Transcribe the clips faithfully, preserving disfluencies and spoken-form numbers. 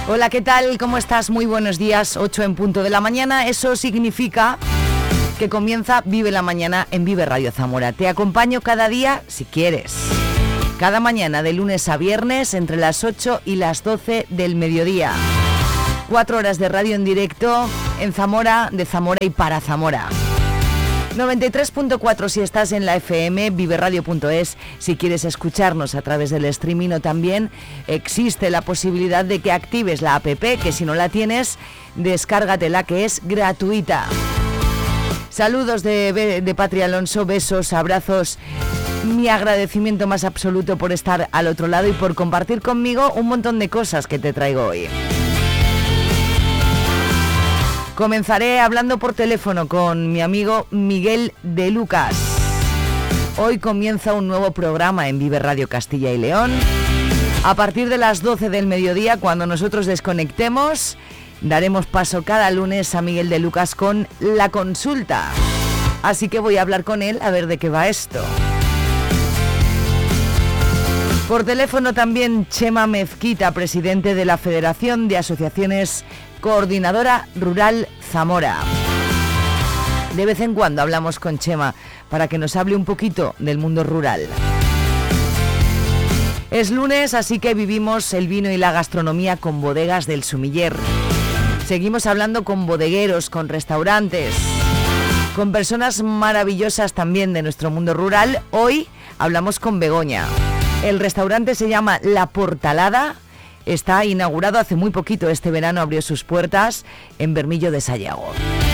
Hola, ¿qué tal? ¿Cómo estás? Muy buenos días, ocho en punto de la mañana. Eso significa que comienza Vive la Mañana en Vive Radio Zamora. Te acompaño cada día, si quieres. Cada mañana, de lunes a viernes, entre las ocho y las doce del mediodía. Cuatro horas de radio en directo en Zamora, de Zamora y para Zamora. noventa y tres punto cuatro si estás en la F M, viveradio punto es si quieres escucharnos a través del streaming, o también existe la posibilidad de que actives la app, que si no la tienes, descárgatela, que es gratuita. Saludos de, de Patria Alonso, besos, abrazos, mi agradecimiento más absoluto por estar al otro lado y por compartir conmigo un montón de cosas que te traigo hoy. Comenzaré hablando por teléfono con mi amigo Miguel de Lucas. Hoy comienza un nuevo programa en Vive Radio Castilla y León. A partir de las doce del mediodía, cuando nosotros desconectemos, daremos paso cada lunes a Miguel de Lucas con La Consulta. Así que voy a hablar con él a ver de qué va esto. Por teléfono también Chema Mezquita, presidente de la Federación de Asociaciones Coordinadora Rural Zamora. De vez en cuando hablamos con Chema para que nos hable un poquito del mundo rural. Es lunes, así que vivimos el vino y la gastronomía con Bodegas del Sumiller. Seguimos hablando con bodegueros, con restaurantes, con personas maravillosas también de nuestro mundo rural. Hoy hablamos con Begoña. El restaurante se llama La Portalada. Está inaugurado hace muy poquito, este verano abrió sus puertas en Bermillo de Sayago.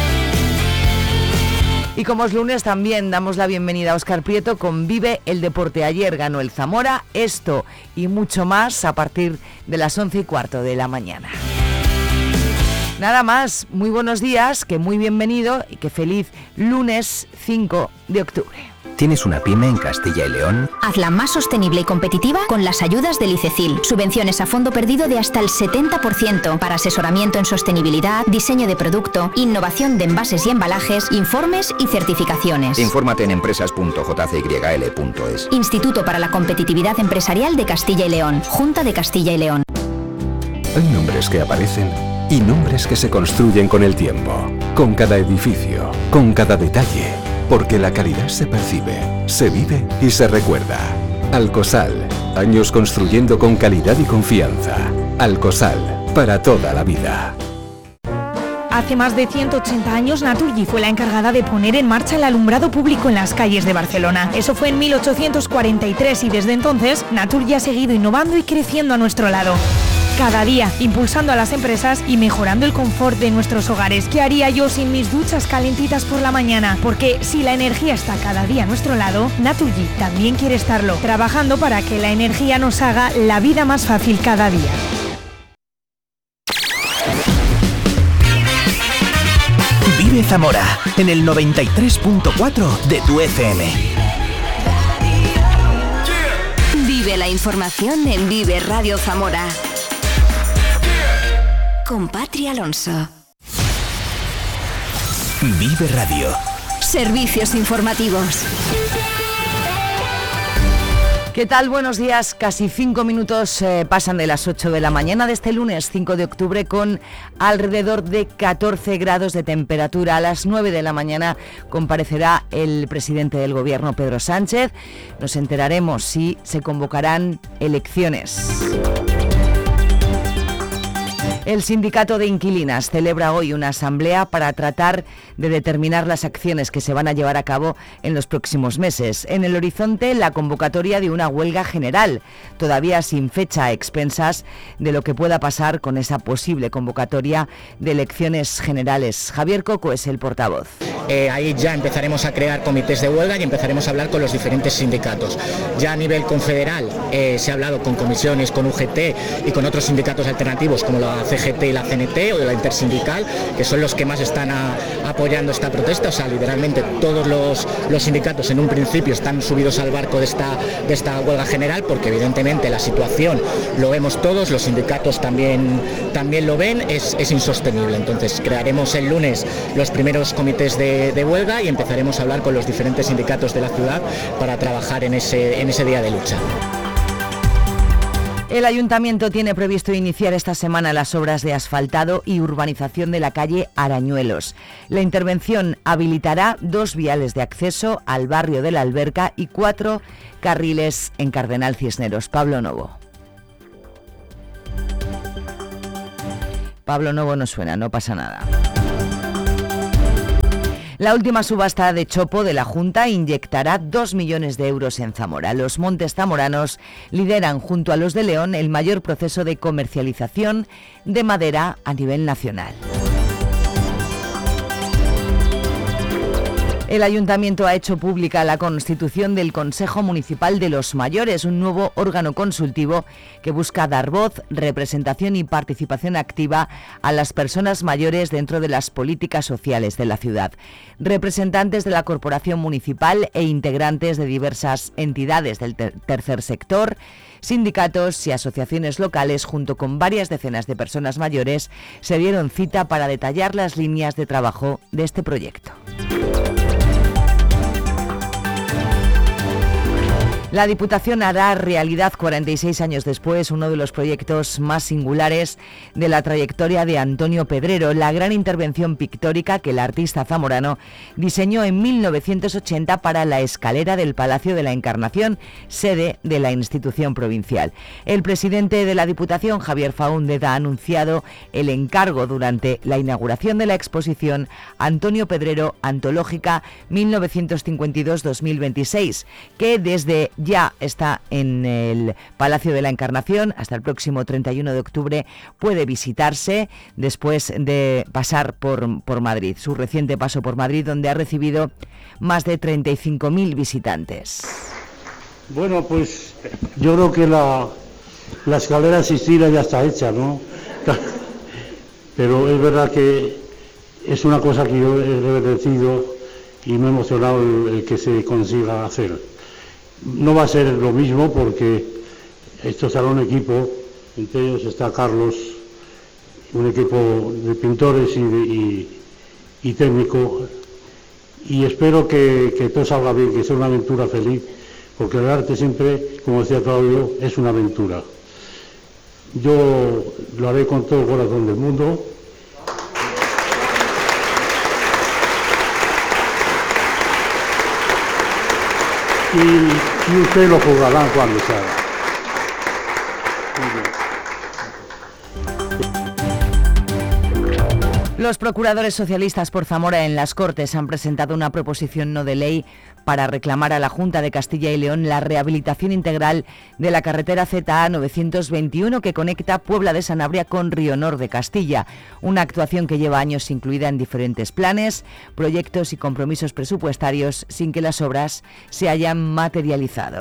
Y como es lunes, también damos la bienvenida a Óscar Prieto con Vive el Deporte. Ayer ganó el Zamora, esto y mucho más a partir de las once y cuarto de la mañana. Nada más, muy buenos días, que muy bienvenido y que feliz lunes cinco de octubre. ¿Tienes una pyme en Castilla y León? Hazla más sostenible y competitiva con las ayudas del ICECIL. Subvenciones a fondo perdido de hasta el setenta por ciento para asesoramiento en sostenibilidad, diseño de producto, innovación de envases y embalajes, informes y certificaciones. Infórmate en empresas punto j c y l punto es. Instituto para la Competitividad Empresarial de Castilla y León. Junta de Castilla y León. Hay nombres que aparecen y nombres que se construyen con el tiempo, con cada edificio, con cada detalle. Porque la calidad se percibe, se vive y se recuerda. Alcosal, años construyendo con calidad y confianza. Alcosal, para toda la vida. Hace más de ciento ochenta años, Naturgy fue la encargada de poner en marcha el alumbrado público en las calles de Barcelona. Eso fue en mil ochocientos cuarenta y tres y desde entonces, Naturgy ha seguido innovando y creciendo a nuestro lado. Cada día, impulsando a las empresas y mejorando el confort de nuestros hogares. ¿Qué haría yo sin mis duchas calentitas por la mañana? Porque si la energía está cada día a nuestro lado, Naturgy también quiere estarlo, trabajando para que la energía nos haga la vida más fácil cada día. Vive Zamora en el noventa y tres punto cuatro de tu F M. Vive la información en Vive Radio Zamora. Con Patria Alonso. Vive Radio. Servicios informativos. ¿Qué tal? Buenos días. Casi cinco minutos eh, pasan de las ocho de la mañana de este lunes cinco de octubre, con alrededor de catorce grados de temperatura. A las nueve de la mañana comparecerá el presidente del gobierno, Pedro Sánchez. Nos enteraremos si se convocarán elecciones. El sindicato de inquilinas celebra hoy una asamblea para tratar de determinar las acciones que se van a llevar a cabo en los próximos meses. En el horizonte, la convocatoria de una huelga general, todavía sin fecha, a expensas de lo que pueda pasar con esa posible convocatoria de elecciones generales. Javier Coco es el portavoz. Eh, ahí ya empezaremos a crear comités de huelga y empezaremos a hablar con los diferentes sindicatos. Ya a nivel confederal eh, se ha hablado con comisiones, con U G T y con otros sindicatos alternativos como la C G T y la C N T o de la Intersindical, que son los que más están a, apoyando esta protesta. O sea, literalmente todos los, los sindicatos en un principio están subidos al barco de esta, de esta huelga general, porque evidentemente la situación lo vemos todos, los sindicatos también, también lo ven, es, es insostenible. Entonces crearemos el lunes los primeros comités de De, de huelga y empezaremos a hablar con los diferentes sindicatos de la ciudad para trabajar en ese, en ese día de lucha. El Ayuntamiento tiene previsto iniciar esta semana las obras de asfaltado y urbanización de la calle Arañuelos. La intervención habilitará dos viales de acceso al barrio de la Alberca y cuatro carriles en Cardenal Cisneros. Pablo Novo. Pablo Novo no suena, no pasa nada. La última subasta de chopo de la Junta inyectará dos millones de euros en Zamora. Los montes zamoranos lideran junto a los de León el mayor proceso de comercialización de madera a nivel nacional. El Ayuntamiento ha hecho pública la constitución del Consejo Municipal de los Mayores, un nuevo órgano consultivo que busca dar voz, representación y participación activa a las personas mayores dentro de las políticas sociales de la ciudad. Representantes de la Corporación Municipal e integrantes de diversas entidades del ter- tercer sector, sindicatos y asociaciones locales, junto con varias decenas de personas mayores, se dieron cita para detallar las líneas de trabajo de este proyecto. La Diputación hará realidad cuarenta y seis años después uno de los proyectos más singulares de la trayectoria de Antonio Pedrero, la gran intervención pictórica que el artista zamorano diseñó en mil novecientos ochenta para la escalera del Palacio de la Encarnación, sede de la institución provincial. El presidente de la Diputación, Javier Faúndez, ha anunciado el encargo durante la inauguración de la exposición Antonio Pedrero Antológica mil novecientos cincuenta y dos a dos mil veintiséis, que desde ya está en el Palacio de la Encarnación hasta el próximo treinta y uno de octubre. Puede visitarse después de pasar por, por Madrid, su reciente paso por Madrid, donde ha recibido más de treinta y cinco mil visitantes. Bueno, pues yo creo que la, la escalera asistida ya está hecha, ¿no? Pero es verdad que es una cosa que yo he agradecido y me ha emocionado el, el que se consiga hacer. No va a ser lo mismo porque esto será un equipo, entre ellos está Carlos, un equipo de pintores y, de, y, y técnico, y espero que, que todo salga bien, que sea una aventura feliz, porque el arte siempre, como decía Claudio, es una aventura. Yo lo haré con todo el corazón del mundo. Y, y ustedes lo juzgarán cuando se haga. Los procuradores socialistas por Zamora en las Cortes han presentado una proposición no de ley para reclamar a la Junta de Castilla y León la rehabilitación integral de la carretera Z A novecientos veintiuno que conecta Puebla de Sanabria con Rionor de Castilla, una actuación que lleva años incluida en diferentes planes, proyectos y compromisos presupuestarios sin que las obras se hayan materializado.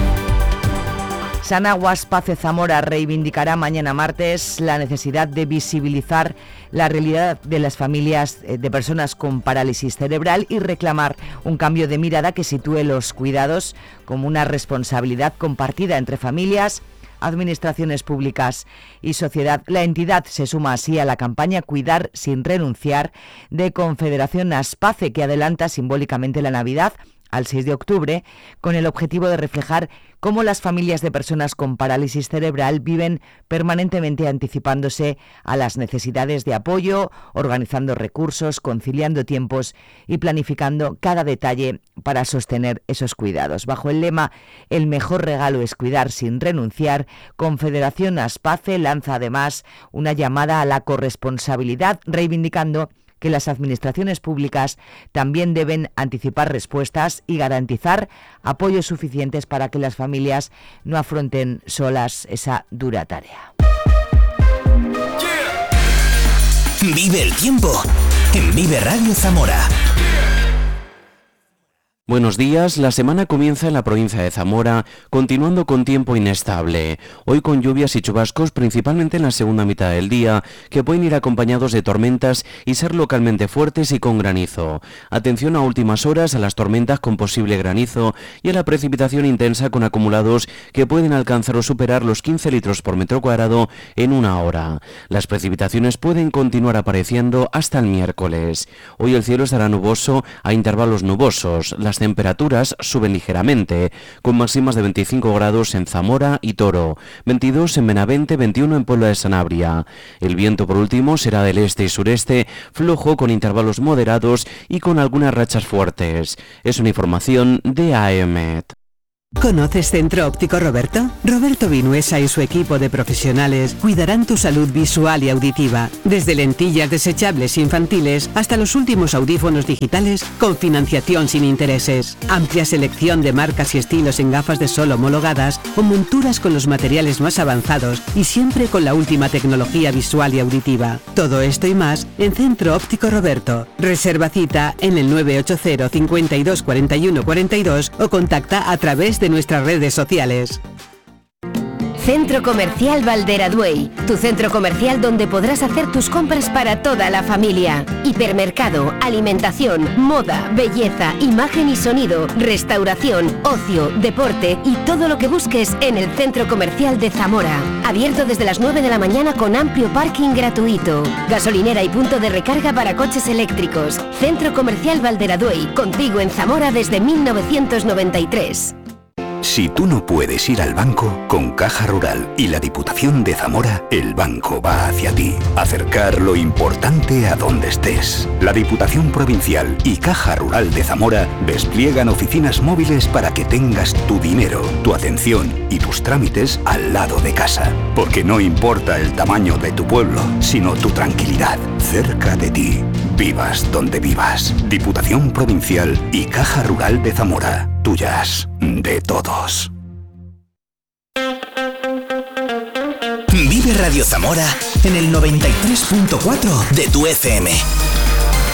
Sanaguas Pace Zamora reivindicará mañana martes la necesidad de visibilizar la realidad de las familias de personas con parálisis cerebral y reclamar un cambio de mirada que sitúe los cuidados como una responsabilidad compartida entre familias, administraciones públicas y sociedad. La entidad se suma así a la campaña Cuidar sin renunciar de Confederación Aspace, que adelanta simbólicamente la Navidad al seis de octubre, con el objetivo de reflejar cómo las familias de personas con parálisis cerebral viven permanentemente anticipándose a las necesidades de apoyo, organizando recursos, conciliando tiempos y planificando cada detalle para sostener esos cuidados. Bajo el lema "El mejor regalo es cuidar sin renunciar", Confederación Aspace lanza además una llamada a la corresponsabilidad, reivindicando que las administraciones públicas también deben anticipar respuestas y garantizar apoyos suficientes para que las familias no afronten solas esa dura tarea. Vive el tiempo en Vive Radio Zamora. Buenos días, la semana comienza en la provincia de Zamora, continuando con tiempo inestable. Hoy con lluvias y chubascos, principalmente en la segunda mitad del día, que pueden ir acompañados de tormentas y ser localmente fuertes y con granizo. Atención a últimas horas a las tormentas con posible granizo y a la precipitación intensa con acumulados que pueden alcanzar o superar los quince litros por metro cuadrado en una hora. Las precipitaciones pueden continuar apareciendo hasta el miércoles. Hoy el cielo estará nuboso a intervalos nubosos. Las las temperaturas suben ligeramente, con máximas de veinticinco grados en Zamora y Toro, veintidós en Benavente, veintiuno en Puebla de Sanabria. El viento, por último, será del este y sureste, flojo con intervalos moderados y con algunas rachas fuertes. Es una información de A E M E T. ¿Conoces Centro Óptico Roberto? Roberto Vinuesa y su equipo de profesionales cuidarán tu salud visual y auditiva, desde lentillas desechables infantiles hasta los últimos audífonos digitales con financiación sin intereses. Amplia selección de marcas y estilos en gafas de sol homologadas o monturas con los materiales más avanzados y siempre con la última tecnología visual y auditiva. Todo esto y más en Centro Óptico Roberto. Reserva cita en el nueve ocho cero, cincuenta y dos, cuarenta y uno, cuarenta y dos o contacta a través de de nuestras redes sociales. Centro Comercial Valderaduey, tu centro comercial donde podrás hacer tus compras para toda la familia. Hipermercado, alimentación, moda, belleza, imagen y sonido, restauración, ocio, deporte y todo lo que busques en el Centro Comercial de Zamora. Abierto desde las nueve de la mañana con amplio parking gratuito. Gasolinera y punto de recarga para coches eléctricos. Centro Comercial Valderaduey, contigo en Zamora desde mil novecientos noventa y tres. Si tú no puedes ir al banco, con Caja Rural y la Diputación de Zamora, el banco va hacia ti. Acercar lo importante a donde estés. La Diputación Provincial y Caja Rural de Zamora despliegan oficinas móviles para que tengas tu dinero, tu atención y tus trámites al lado de casa. Porque no importa el tamaño de tu pueblo, sino tu tranquilidad, cerca de ti. Vivas donde vivas. Diputación Provincial y Caja Rural de Zamora. Tuyas de todos. Vive Radio Zamora en el noventa y tres punto cuatro de tu F M.